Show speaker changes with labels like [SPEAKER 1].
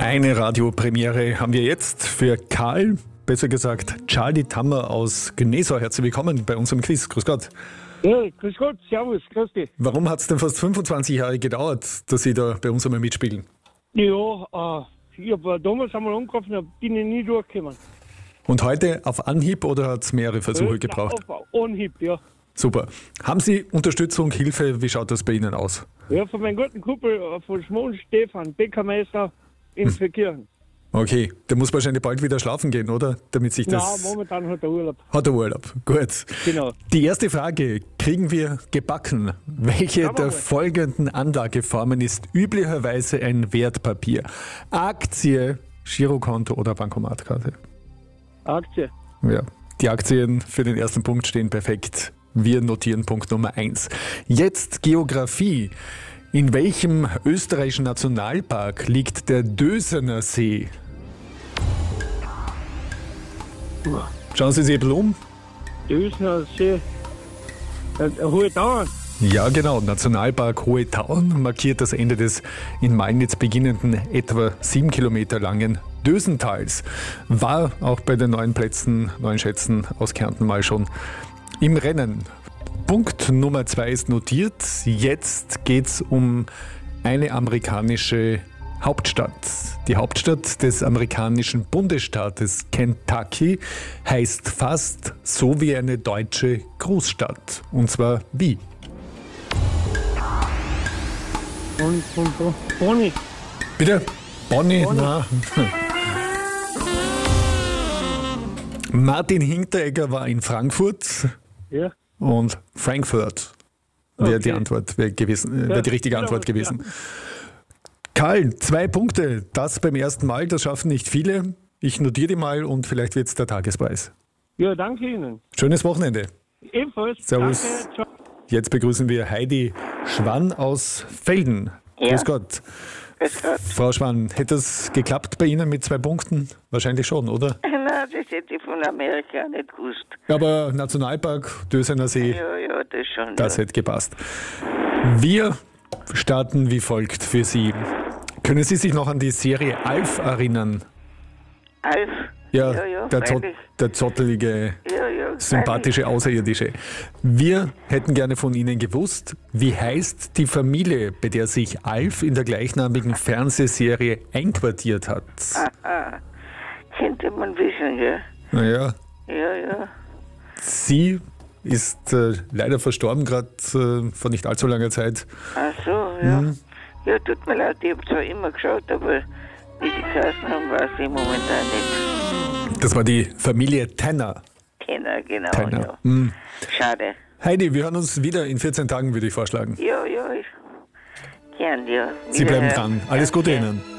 [SPEAKER 1] Eine Radiopremiere haben wir jetzt für Karl, besser gesagt Charlie Tammer aus Gnäsau. Herzlich willkommen bei unserem Quiz. Grüß Gott.
[SPEAKER 2] Ja, grüß Gott, servus, grüß dich.
[SPEAKER 1] Warum hat es denn fast 25 Jahre gedauert, dass Sie da bei uns einmal mitspielen?
[SPEAKER 2] Ja, ich habe damals einmal angerufen, da bin ich nie durchgekommen.
[SPEAKER 1] Und heute auf Anhieb oder hat es mehrere Versuche gebraucht?
[SPEAKER 2] Auf Anhieb, ja.
[SPEAKER 1] Super. Haben Sie Unterstützung, Hilfe? Wie schaut das bei Ihnen aus?
[SPEAKER 2] Ja, von meinem guten Kumpel, von Schmon Stefan, Bäckermeister in Verkirchen.
[SPEAKER 1] Okay, der muss wahrscheinlich bald wieder schlafen gehen, oder? Damit sich das...
[SPEAKER 2] Nein, momentan hat er Urlaub.
[SPEAKER 1] Hat er Urlaub, gut.
[SPEAKER 2] Genau.
[SPEAKER 1] Die erste Frage kriegen wir gebacken. Welche der folgenden Anlageformen ist üblicherweise ein Wertpapier? Aktie, Girokonto oder Bankomatkarte?
[SPEAKER 2] Aktie.
[SPEAKER 1] Ja, die Aktien für den ersten Punkt stehen perfekt. Wir notieren Punkt Nummer 1. Jetzt Geografie. In welchem österreichischen Nationalpark liegt der Dösener See? Schauen Sie sich ein bisschen um.
[SPEAKER 2] Dösner See. Hohe Dauern.
[SPEAKER 1] Ja, genau. Nationalpark Hohe Tauern markiert das Ende des in Mainz beginnenden, etwa 7 Kilometer langen Dösentals. War auch bei den neuen Schätzen aus Kärnten mal schon im Rennen. Punkt Nummer 2 ist notiert. Jetzt geht es um eine amerikanische Hauptstadt. Die Hauptstadt des amerikanischen Bundesstaates Kentucky heißt fast so wie eine deutsche Großstadt. Und zwar wie?
[SPEAKER 2] Bonnie.
[SPEAKER 1] Bitte? Bonnie? Na. Martin Hinteregger war in Frankfurt.
[SPEAKER 2] Ja.
[SPEAKER 1] Und Frankfurt wäre die richtige Antwort gewesen.
[SPEAKER 2] Ja.
[SPEAKER 1] Karl, 2 Punkte. Das beim ersten Mal, das schaffen nicht viele. Ich notiere die mal und vielleicht wird es der Tagespreis.
[SPEAKER 2] Ja, danke Ihnen.
[SPEAKER 1] Schönes Wochenende.
[SPEAKER 2] Ebenfalls.
[SPEAKER 1] Servus.
[SPEAKER 2] Danke. Ciao.
[SPEAKER 1] Jetzt begrüßen wir Heidi Schwann aus Velden.
[SPEAKER 3] Ja.
[SPEAKER 1] Grüß Gott.
[SPEAKER 3] Grüß Gott.
[SPEAKER 1] Frau Schwann, hätte es geklappt bei Ihnen mit 2 Punkten? Wahrscheinlich schon, oder?
[SPEAKER 3] Nein, das hätte ich von Amerika nicht gewusst.
[SPEAKER 1] Aber Nationalpark, Dösener See,
[SPEAKER 3] Ja, das schon.
[SPEAKER 1] das
[SPEAKER 3] ja.
[SPEAKER 1] hätte gepasst. Wir starten wie folgt für Sie. Können Sie sich noch an die Serie Alf erinnern?
[SPEAKER 3] Alf?
[SPEAKER 1] Ja,
[SPEAKER 3] freilich.
[SPEAKER 1] der zottelige,
[SPEAKER 3] Ja,
[SPEAKER 1] sympathische Außerirdische. Wir hätten gerne von Ihnen gewusst, wie heißt die Familie, bei der sich Alf in der gleichnamigen Fernsehserie einquartiert hat?
[SPEAKER 3] Aha. Könnte man wissen, ja.
[SPEAKER 1] Naja,
[SPEAKER 3] Ja.
[SPEAKER 1] sie ist leider verstorben, gerade vor nicht allzu langer Zeit.
[SPEAKER 3] Ach so, ja. Ja, tut mir leid, ich habe zwar immer geschaut, aber wie die geheißen haben, weiß ich momentan nicht.
[SPEAKER 1] Das war die Familie Tanner.
[SPEAKER 3] Kenner, genau.
[SPEAKER 1] Tanner.
[SPEAKER 3] Ja. Schade.
[SPEAKER 1] Heidi, wir hören uns wieder in 14 Tagen, würde ich vorschlagen.
[SPEAKER 3] Ja, gern, ja.
[SPEAKER 1] Sie bleiben
[SPEAKER 3] Wiederhören.
[SPEAKER 1] dran. Alles Gute
[SPEAKER 3] Danke.
[SPEAKER 1] Ihnen.